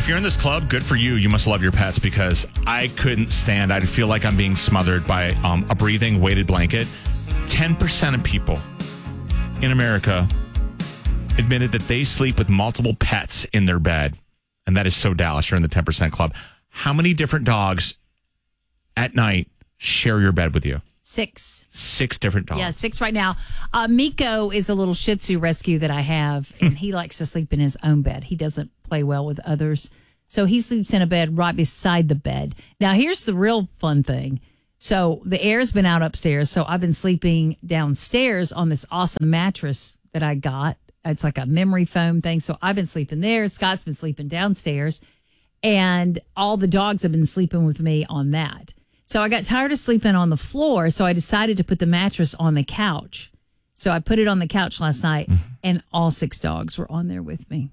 if you're in this club, good for you. You must love your pets because I couldn't stand. I'd feel like I'm being smothered by a breathing weighted blanket. 10% of people in America admitted that they sleep with multiple pets in their bed. And that is so Dallas. You're in the 10% club. How many different dogs at night share your bed with you? 6. 6 different dogs. Yeah, 6 right now. Miko is a little Shih Tzu rescue that I have, and he likes to sleep in his own bed. He doesn't play well with others. So he sleeps in a bed right beside the bed. Now, here's the real fun thing. So the air's been out upstairs, so I've been sleeping downstairs on this awesome mattress that I got. It's like a memory foam thing. So I've been sleeping there. Scott's been sleeping downstairs, and all the dogs have been sleeping with me on that. So I got tired of sleeping on the floor, so I decided to put the mattress on the couch. So I put it on the couch last night, and all 6 dogs were on there with me.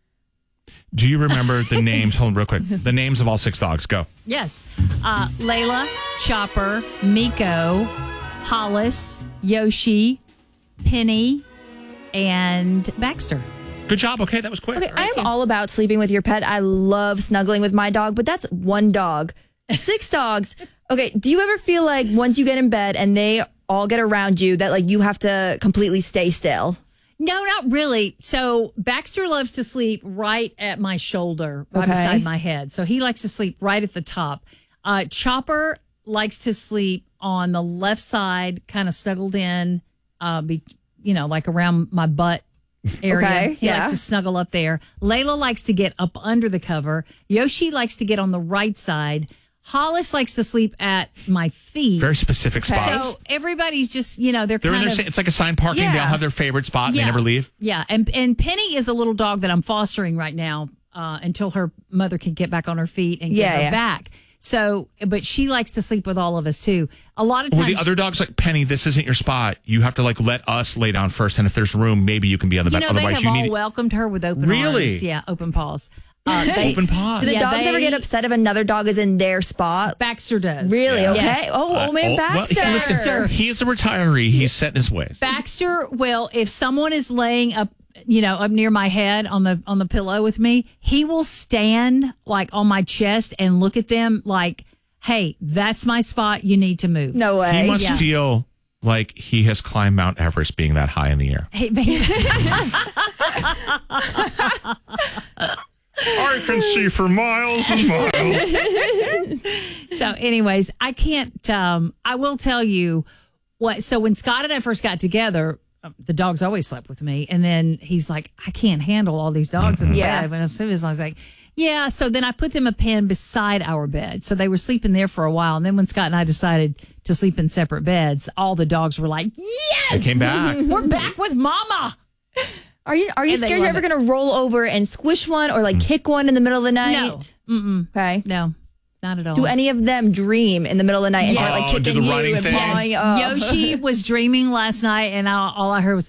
Do you remember the names? Hold on real quick. The names of all 6 dogs. Go. Yes. Layla, Chopper, Miko, Hollis, Yoshi, Penny, and Baxter. Good job. Okay, that was quick. Okay, I am all about sleeping with your pet. I love snuggling with my dog, but that's one dog. 6 dogs. Okay, do you ever feel like once you get in bed and they all get around you that like you have to completely stay still? No, not really. So Baxter loves to sleep right at my shoulder, right beside my head. So he likes to sleep right at the top. Chopper likes to sleep on the left side, kind of snuggled in, like around my butt area. Okay, he likes to snuggle up there. Layla likes to get up under the cover. Yoshi likes to get on the right side. Hollis likes to sleep at my feet. Very specific spots. So everybody's just, they're in kind of... It's like assigned parking. Yeah. They all have their favorite spot and they never leave. Yeah. And Penny is a little dog that I'm fostering right now until her mother can get back on her feet and get her back. So, but she likes to sleep with all of us too. A lot of times... Well, the other dog's like, Penny, this isn't your spot. You have to let us lay down first. And if there's room, maybe you can be on the bed. Otherwise, they have all welcomed her with open arms. Yeah, open paws. Open paws. Do the dogs ever get upset if another dog is in their spot? Baxter does. Really? Yeah. Okay. Yes. Oh, man, Baxter. Well, listen, he's a retiree. He's set in his ways. Baxter will, if someone is laying up, up near my head on the pillow with me, he will stand like on my chest and look at them like, hey, that's my spot. You need to move. No way. He must feel like he has climbed Mount Everest being that high in the air. Hey, baby. I can see for miles and miles. So anyways, I can't, I will tell you what, so when Scott and I first got together, the dogs always slept with me. And then he's like, I can't handle all these dogs in the bed. When I was like, yeah. So then I put them a pen beside our bed. So they were sleeping there for a while. And then when Scott and I decided to sleep in separate beds, all the dogs were like, yes, they came back. We're back with mama. Are you scared you're ever going to roll over and squish one or like kick one in the middle of the night? No. Okay. No, not at all. Do any of them dream in the middle of the night and start like kicking you and pawing? Yoshi was dreaming last night, and all I heard was,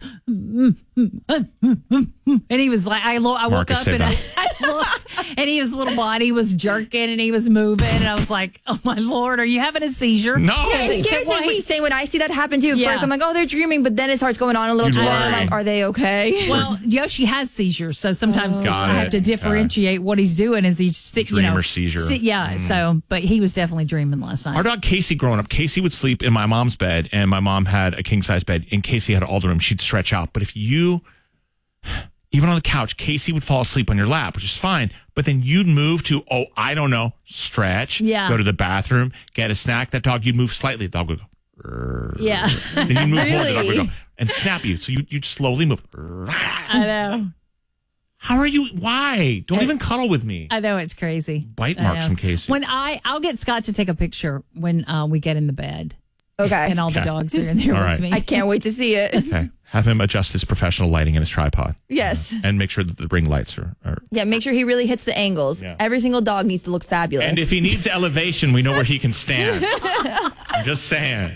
and he was like, I woke up and I looked, and his little body was jerking and he was moving, and I was like, oh my Lord, are you having a seizure? No. It scares me. Say when I see that happen too. First, I'm like, oh, they're dreaming, but then it starts going on a little too long. I'm like, are they okay? Well, Yoshi has seizures, so sometimes I have to differentiate what he's doing as he dreamer seizure. So, but he was definitely dreaming last night. Our dog Casey, growing up, Casey would sleep in my mom's bed, and my mom had a king size bed, and Casey had all the room. She'd stretch out, but if you, even on the couch, Casey would fall asleep on your lap, which is fine. But then you'd move to, stretch, go to the bathroom, get a snack. That dog, you'd move slightly. The dog would go, yeah. Then you'd move more, the dog would go, and snap you. So you'd slowly move. I know. How are you? Why? Don't even cuddle with me. I know, it's crazy. Bite marks from Casey. When I'll get Scott to take a picture when we get in the bed. Okay. And all the dogs are in there with me. I can't wait to see it. Okay. Have him adjust his professional lighting in his tripod. Yes. And make sure that the ring lights are. Yeah, make sure he really hits the angles. Yeah. Every single dog needs to look fabulous. And if he needs elevation, we know where he can stand. I'm just saying.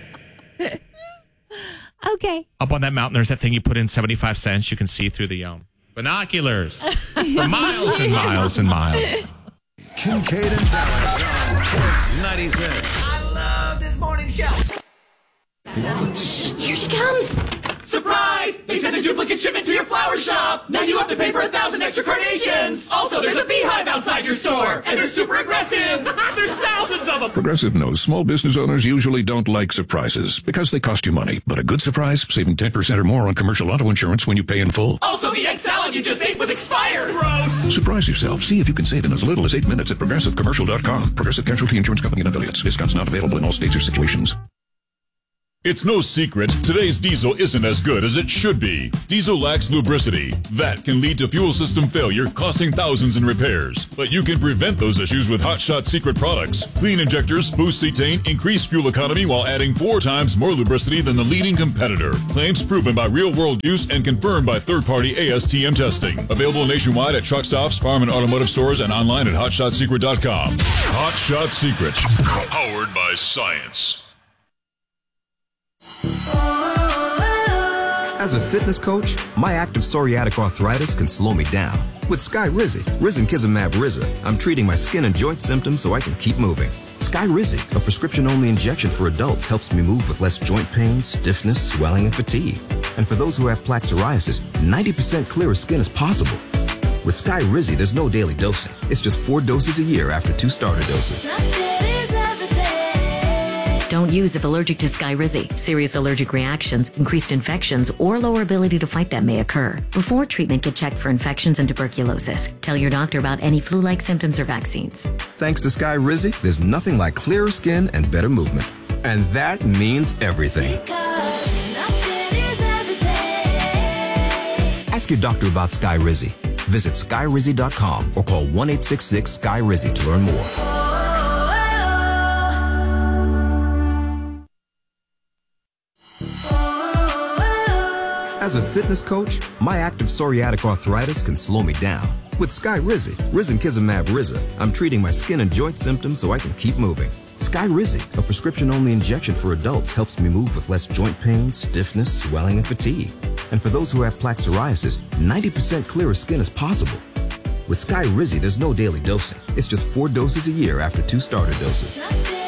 Okay. Up on that mountain, there's that thing you put in 75 cents. You can see through the binoculars for miles and miles and miles. Kincaid and Dallas on Kicks 96. I love this morning show. Here she comes. Surprise! They sent a duplicate shipment to your flower shop! Now you have to pay for 1,000 extra carnations! Also, there's a beehive outside your store! And they're super aggressive! There's thousands of them! Progressive knows small business owners usually don't like surprises because they cost you money. But a good surprise, saving 10% or more on commercial auto insurance when you pay in full. Also, the egg salad you just ate was expired! Gross! Surprise yourself. See if you can save in as little as 8 minutes at ProgressiveCommercial.com. Progressive Casualty Insurance Company and Affiliates. Discounts not available in all states or situations. It's no secret today's diesel isn't as good as it should be. Diesel lacks lubricity. That can lead to fuel system failure, costing thousands in repairs. But you can prevent those issues with Hot Shot Secret products. Clean injectors, boost cetane, increase fuel economy while adding 4 times more lubricity than the leading competitor. Claims proven by real-world use and confirmed by third-party ASTM testing. Available nationwide at truck stops, farm and automotive stores, and online at HotShotSecret.com. Hot Shot Secret. Powered by science. As a fitness coach, my active psoriatic arthritis can slow me down. With Skyrizi, risankizumab Riza, I'm treating my skin and joint symptoms so I can keep moving. Skyrizi, a prescription-only injection for adults, helps me move with less joint pain, stiffness, swelling, and fatigue. And for those who have plaque psoriasis, 90% clearer skin is possible. With Skyrizi, there's no daily dosing. It's just 4 doses a year after 2 starter doses. Don't use if allergic to Skyrizi. Serious allergic reactions, increased infections, or lower ability to fight them may occur. Before treatment, get checked for infections and tuberculosis. Tell your doctor about any flu-like symptoms or vaccines. Thanks to Skyrizi, there's nothing like clearer skin and better movement. And that means everything. Ask your doctor about Skyrizi. Visit Skyrizi.com or call 1-866-SKY-RIZI to learn more. As a fitness coach, my active psoriatic arthritis can slow me down. With Skyrizi, risankizumab Riza, I'm treating my skin and joint symptoms so I can keep moving. Skyrizi, a prescription-only injection for adults, helps me move with less joint pain, stiffness, swelling, and fatigue. And for those who have plaque psoriasis, 90% clearer skin is possible. With Skyrizi, there's no daily dosing. It's just 4 doses a year after 2 starter doses.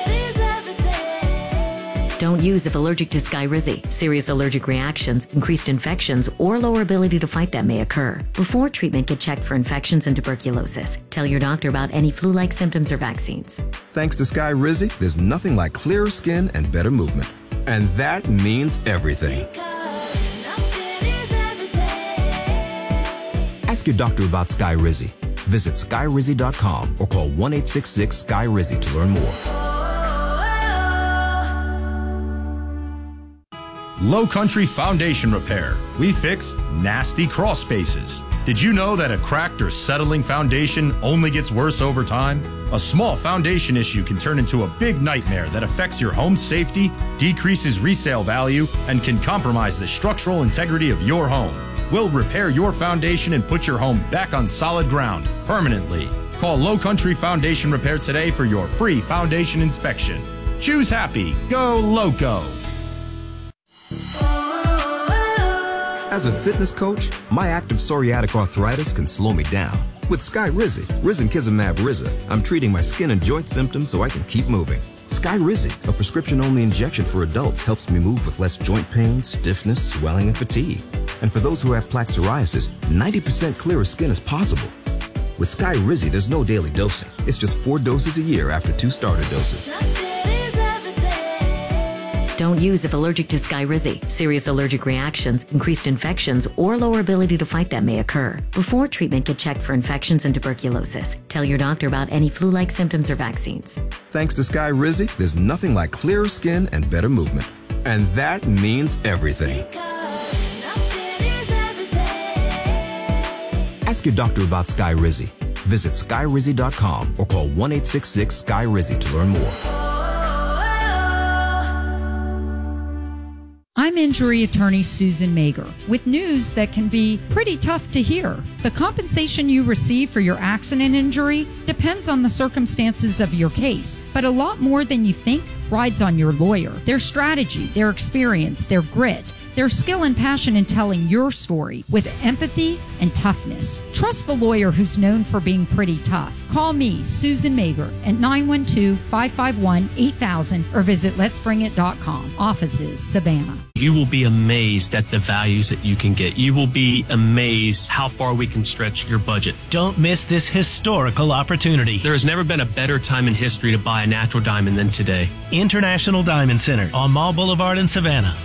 Don't use if allergic to Skyrizi. Serious allergic reactions, increased infections, or lower ability to fight them may occur. Before treatment, get checked for infections and tuberculosis. Tell your doctor about any flu-like symptoms or vaccines. Thanks to Skyrizi, there's nothing like clearer skin and better movement. And that means everything. Ask your doctor about Skyrizi. Visit Skyrizi.com or call 1-866-SKY-RIZI to learn more. Low Country Foundation Repair. We fix nasty crawl spaces. Did you know that a cracked or settling foundation only gets worse over time? A small foundation issue can turn into a big nightmare that affects your home's safety, decreases resale value, and can compromise the structural integrity of your home. We'll repair your foundation and put your home back on solid ground permanently. Call Low Country Foundation Repair today for your free foundation inspection. Choose happy. Go Loco. As a fitness coach, my active psoriatic arthritis can slow me down. With Skyrizi, risankizumab Riza, I'm treating my skin and joint symptoms so I can keep moving. Skyrizi, a prescription-only injection for adults, helps me move with less joint pain, stiffness, swelling, and fatigue. And for those who have plaque psoriasis, 90% clearer skin is possible. With Skyrizi, there's no daily dosing. It's just 4 doses a year after 2 starter doses. Don't use if allergic to Skyrizi. Serious allergic reactions, increased infections, or lower ability to fight them may occur. Before treatment, get checked for infections and tuberculosis. Tell your doctor about any flu-like symptoms or vaccines. Thanks to Skyrizi, there's nothing like clearer skin and better movement. And that means everything. Ask your doctor about Skyrizi. Visit Skyrizi.com or call 1-866-SKY-RIZI to learn more. I'm injury attorney Susan Mager with news that can be pretty tough to hear. The compensation you receive for your accident injury depends on the circumstances of your case, but a lot more than you think rides on your lawyer, their strategy, their experience, their grit, There's skill and passion in telling your story with empathy and toughness. Trust the lawyer who's known for being pretty tough. Call me, Susan Mager, at 912-551-8000 or visit letsbringit.com. Offices, Savannah. You will be amazed at the values that you can get. You will be amazed how far we can stretch your budget. Don't miss this historical opportunity. There has never been a better time in history to buy a natural diamond than today. International Diamond Center on Mall Boulevard in Savannah.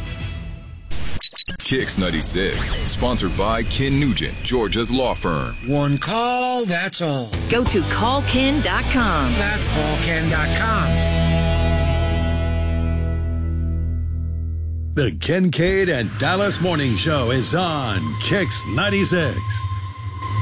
Kicks 96, sponsored by Ken Nugent, Georgia's law firm. One call, that's all. Go to callken.com. That's callken.com. The Kincaid and Dallas Morning Show is on Kicks 96.